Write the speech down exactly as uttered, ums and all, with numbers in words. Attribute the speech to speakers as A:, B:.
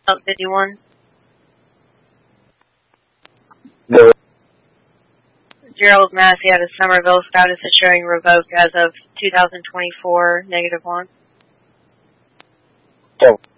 A: Oh, fifty-one.
B: No.
A: Gerald Massey out of Somerville, status is showing revoked as of two thousand twenty-four, negative one.
B: So.